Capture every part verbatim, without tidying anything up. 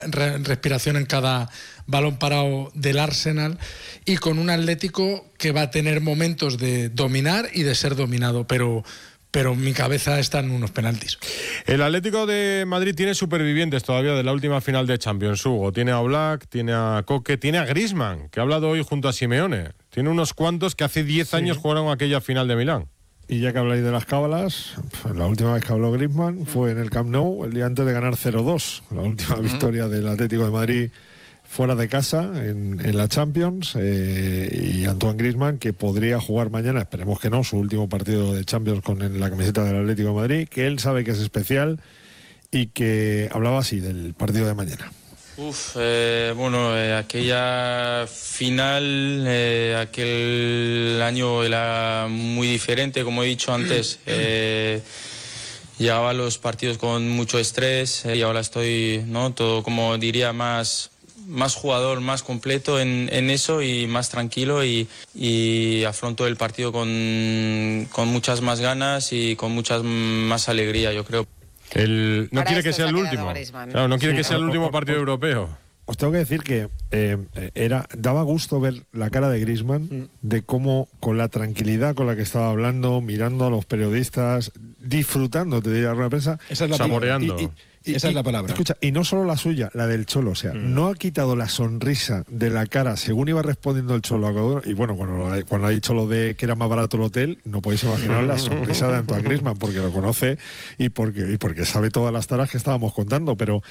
Re- respiración en cada balón parado del Arsenal, y con un Atlético que va a tener momentos de dominar y de ser dominado, pero, pero mi cabeza está en unos penaltis. El Atlético de Madrid tiene supervivientes todavía de la última final de Champions, Hugo. Tiene a Oblak, tiene a Koke, tiene a Griezmann, que ha hablado hoy junto a Simeone. Tiene unos cuantos que hace diez años sí. jugaron aquella final de Milán. Y ya que habláis de las cábalas, la última vez que habló Griezmann fue en el Camp Nou, el día antes de ganar cero dos, la última uh-huh. victoria del Atlético de Madrid fuera de casa en, en la Champions, eh, y Antoine Griezmann, que podría jugar mañana, esperemos que no, su último partido de Champions con el, la camiseta del Atlético de Madrid, que él sabe que es especial y que hablaba así del partido de mañana. Uf, eh, bueno, eh, aquella final, eh, aquel año era muy diferente, como he dicho antes. Eh, llegaba a los partidos con mucho estrés, eh, y ahora estoy, ¿no? Todo, como diría, más, más jugador, más completo en, en eso y más tranquilo, y, y afronto el partido con, con muchas más ganas y con muchas más alegría, yo creo. El, no Para quiere que sea el último. Claro, no quiere sí, que sea el último partido europeo. Os tengo que decir que eh, era daba gusto ver la cara de Griezmann, mm. de cómo, con la tranquilidad con la que estaba hablando, mirando a los periodistas, disfrutando, te diría la prensa, esa es la saboreando. Y, y, y, Esa y, es la palabra. Escucha, y no solo la suya, la del Cholo, o sea, mm. no ha quitado la sonrisa de la cara según iba respondiendo el Cholo a cada uno. Y bueno, cuando, cuando ha dicho lo de que era más barato el hotel, no podéis imaginar la sonrisa de Antoine Griezmann, porque lo conoce y porque, y porque sabe todas las taras que estábamos contando. Pero,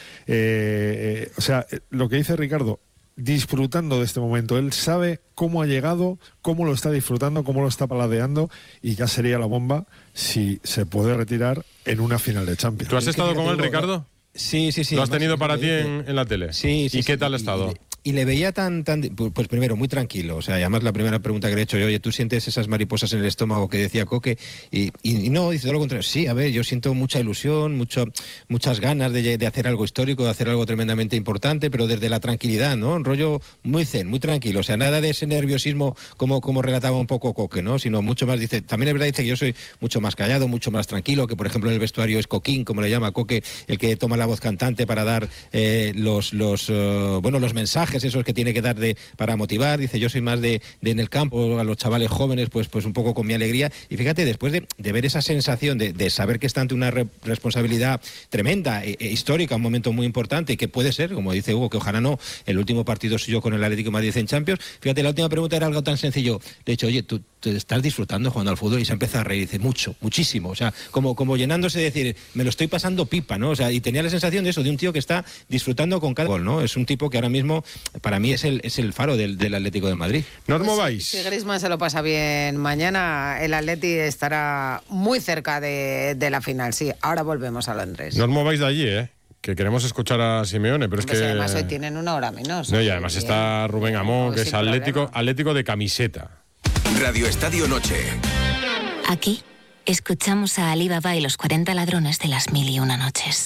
eh, eh, o sea, lo que dice Ricardo, disfrutando de este momento, él sabe cómo ha llegado, cómo lo está disfrutando, cómo lo está paladeando, y ya sería la bomba si se puede retirar en una final de Champions. ¿Tú has estado con él, Ricardo? Sí, sí, sí. ¿Lo has tenido para ti en, en la tele? Sí, sí. ¿Y qué sí, tal ha y, estado? Y, y le veía tan, tan, pues primero, muy tranquilo. O sea, además la primera pregunta que le he hecho, oye, ¿tú sientes esas mariposas en el estómago que decía Koke? Y, y, y no, dice todo lo contrario. Sí, a ver, yo siento mucha ilusión, mucho, muchas ganas de, de hacer algo histórico, de hacer algo tremendamente importante, pero desde la tranquilidad, ¿no? Un rollo muy zen, muy tranquilo. O sea, nada de ese nerviosismo como, como relataba un poco Koke, ¿no? Sino mucho más, dice, también es verdad, dice que yo soy mucho más callado, mucho más tranquilo, que por ejemplo en el vestuario es Coquín, como le llama Koke, el que toma la voz cantante para dar eh, los, los, uh, bueno, los mensajes esos que tiene que dar de, para motivar. Dice, yo soy más de, de en el campo, a los chavales jóvenes, pues, pues un poco con mi alegría. Y fíjate, después de, de ver esa sensación de, de saber que está ante una re- responsabilidad tremenda, e, e histórica, un momento muy importante, y que puede ser, como dice Hugo, que ojalá no, el último partido suyo con el Atlético de Madrid en Champions. Fíjate, la última pregunta era algo tan sencillo. De hecho, oye, tú, tú estás disfrutando jugando al fútbol, y se empieza a reír. Dice, mucho, muchísimo. O sea, como, como llenándose de decir, me lo estoy pasando pipa, ¿no? O sea, y tenía la sensación de eso, de un tío que está disfrutando con cada gol, ¿no? Es un tipo que ahora mismo, para mí, es el, es el faro del, del Atlético de Madrid. No os mováis. Si Griezmann se lo pasa bien mañana, el Atleti estará muy cerca de, de la final. Sí, ahora volvemos a Londres. No os mováis de allí, ¿eh? Que queremos escuchar a Simeone, pero Hombre, es que... Si además hoy tienen una hora menos. No, y además bien. Está Rubén Amón, que es atlético, atlético de camiseta. Radio Estadio Noche. Aquí escuchamos a Ali Baba y los cuarenta ladrones de las mil y una noches.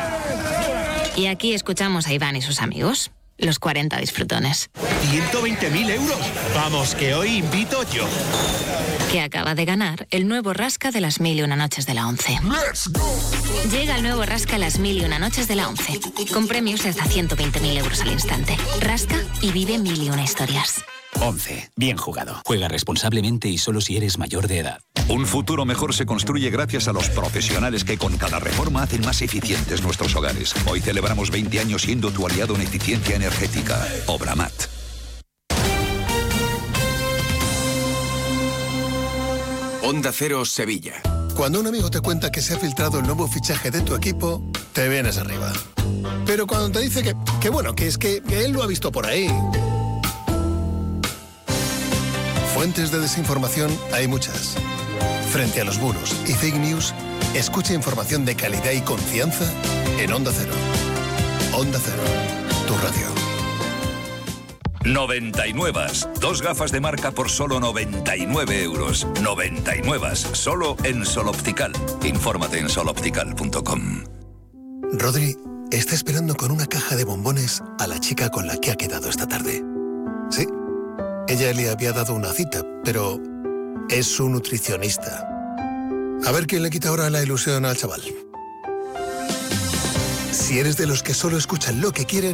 Y aquí escuchamos a Iván y sus amigos, los cuarenta disfrutones. ¿ciento veinte mil euros? Vamos, que hoy invito yo. Que acaba de ganar el nuevo Rasca de las mil y una noches de la once. Llega el nuevo Rasca las mil y una noches de la once, con premios de hasta ciento veinte mil euros al instante. Rasca y vive mil y una historias. once. Bien jugado. Juega responsablemente y solo si eres mayor de edad. Un futuro mejor se construye gracias a los profesionales que con cada reforma hacen más eficientes nuestros hogares. Hoy celebramos veinte años siendo tu aliado en eficiencia energética. Obramat. Onda Cero Sevilla. Cuando un amigo te cuenta que se ha filtrado el nuevo fichaje de tu equipo, te vienes arriba. Pero cuando te dice que, que bueno, que es que, que él lo ha visto por ahí... Fuentes de desinformación hay muchas. Frente a los bulos y fake news, escucha información de calidad y confianza en Onda Cero. Onda Cero, tu radio. noventa y nueve. Dos gafas de marca por solo noventa y nueve euros. noventa y nueve. Solo en Sol Optical. Infórmate en sol optical punto com. Rodri está esperando con una caja de bombones a la chica con la que ha quedado esta tarde. ¿Sí? Ella le había dado una cita, pero es su nutricionista. A ver quién le quita ahora la ilusión al chaval. Si eres de los que solo escuchan lo que quieren,